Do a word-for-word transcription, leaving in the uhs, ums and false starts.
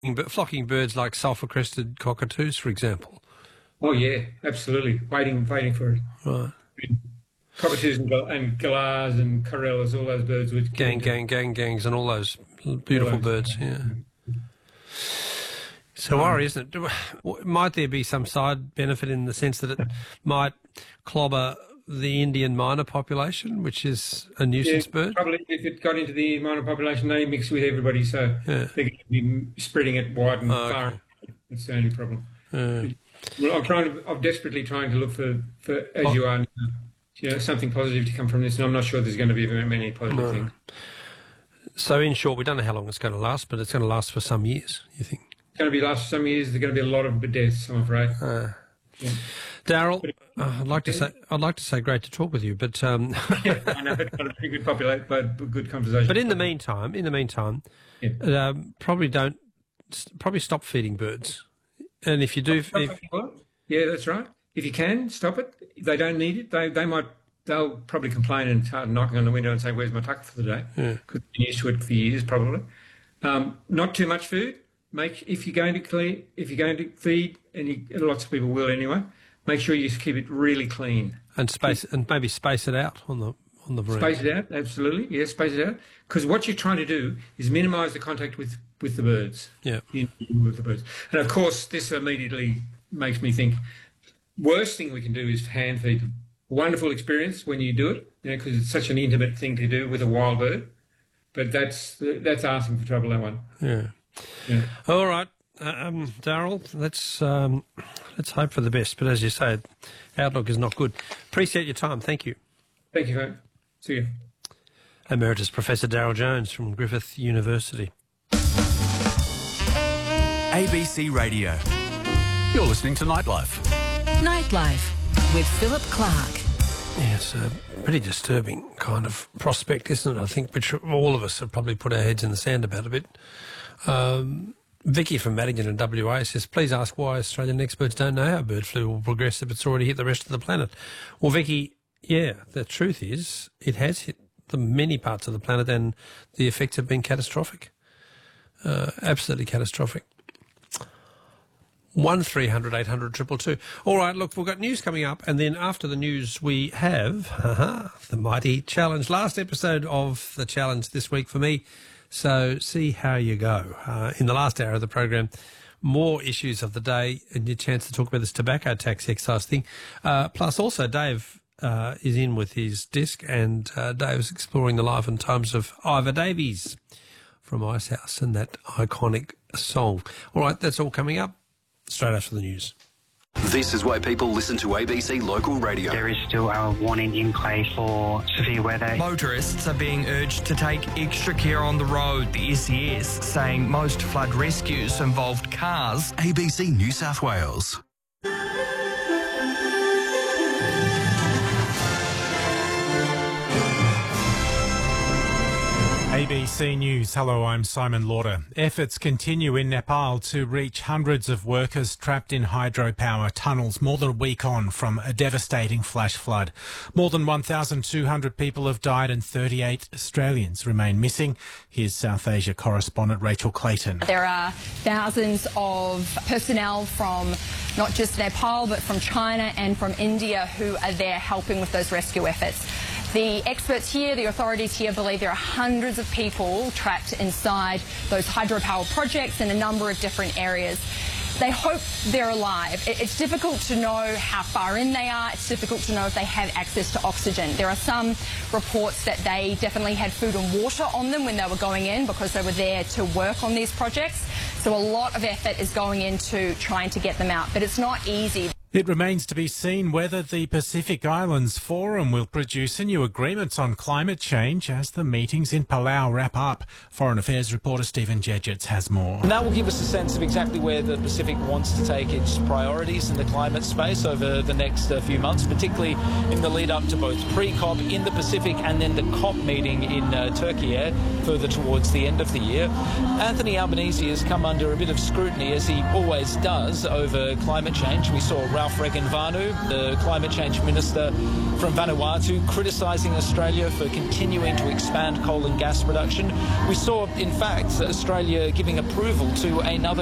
but flocking birds like sulphur-crested cockatoos, for example. Oh yeah, absolutely. Waiting, waiting for it. Right. Cockatoos and, gal- and galahs and corellas, all those birds. Which Gang, gang, gang, gangs, and all those beautiful those. birds. Yeah. It's a worry, isn't it? Might there be some side benefit in the sense that it might clobber the Indian myna population, which is a nuisance yeah, bird? Probably if it got into the myna population, they mix with everybody, so yeah. they're going to be spreading it wide and oh, far. Okay. That's the only problem. Uh, well, I'm trying to, I'm desperately trying to look for, for as oh. you are now, you know, something positive to come from this, and I'm not sure there's going to be very many positive no. things. So, in short, we don't know how long it's going to last, but it's going to last for some years, you think? It's going to be last for some years. There's going to be a lot of deaths, I'm afraid. Uh, yeah. Daryl, uh, I'd like to say I'd like to say great to talk with you, but um, yeah, I know it's got a pretty good population, but good conversation. But in the meantime, in the meantime, yeah. um, probably don't probably stop feeding birds, and if you do, stop, if, stop yeah, that's right. If you can stop it, if they don't need it, they they might they'll probably complain and start knocking on the window and say, "Where's my tucker for the day?" Because yeah. they've been used to it for years, probably. Um, not too much food. Make if you're going to clean, if you're going to feed, and you, lots of people will anyway. Make sure you keep it really clean and space keep, and maybe space it out on the on the brood. Space it out, absolutely. Yes, yeah, space it out. Because what you're trying to do is minimise the contact with, with the birds. Yeah, with the birds. And of course, this immediately makes me think. Worst thing we can do is hand feed them. Wonderful experience when you do it, you know, because it's such an intimate thing to do with a wild bird. But that's that's asking for trouble. That one. Yeah. Yeah. All right, um, Daryl. Let's um, let's hope for the best. But as you say, outlook is not good. Appreciate your time. Thank you. Thank you, mate. See you. Emeritus Professor Daryl Jones from Griffith University. A B C Radio. You're listening to Nightlife. Nightlife with Philip Clark. Yeah, it's a pretty disturbing kind of prospect, isn't it? I think which all of us have probably put our heads in the sand about a bit. Um, Vicky from Madigan in W A says, please ask why Australian experts don't know how bird flu will progress if it's already hit the rest of the planet. Well, Vicky, yeah, the truth is it has hit the many parts of the planet and the effects have been catastrophic. Uh, absolutely catastrophic. one three hundred eight hundred two two two. All right, look, we've got news coming up, and then after the news we have uh-huh, the Mighty Challenge. Last episode of the Challenge this week for me, so see how you go. Uh, in the last hour of the program, more issues of the day and your chance to talk about this tobacco tax excise thing. Uh, plus also Dave uh, is in with his disc, and uh, Dave's exploring the life and times of Ivor Davies from Icehouse and that iconic song. All right, that's all coming up straight after the news. This is why people listen to A B C Local Radio. There is still a warning in place for severe weather. Motorists are being urged to take extra care on the road, the S E S saying most flood rescues involved cars. A B C New South Wales. A B C News. Hello, I'm Simon Lauder. Efforts continue in Nepal to reach hundreds of workers trapped in hydropower tunnels more than a week on from a devastating flash flood. More than one thousand two hundred people have died and thirty-eight Australians remain missing. Here's South Asia correspondent Rachel Clayton. There are thousands of personnel from not just Nepal but from China and from India who are there helping with those rescue efforts. The experts here, the authorities here, believe there are hundreds of people trapped inside those hydropower projects in a number of different areas. They hope they're alive. It's difficult to know how far in they are. It's difficult to know if they have access to oxygen. There are some reports that they definitely had food and water on them when they were going in because they were there to work on these projects. So a lot of effort is going into trying to get them out, but it's not easy. It remains to be seen whether the Pacific Islands Forum will produce a new agreement on climate change as the meetings in Palau wrap up. Foreign Affairs reporter Stephen Jedgetts has more. And that will give us a sense of exactly where the Pacific wants to take its priorities in the climate space over the next uh, few months, particularly in the lead up to both pre-COP in the Pacific and then the COP meeting in uh, Turkey uh, further towards the end of the year. Anthony Albanese has come under a bit of scrutiny, as he always does, over climate change. We saw Ralph Regenvanu, the climate change minister from Vanuatu, criticising Australia for continuing to expand coal and gas production. We saw, in fact, Australia giving approval to another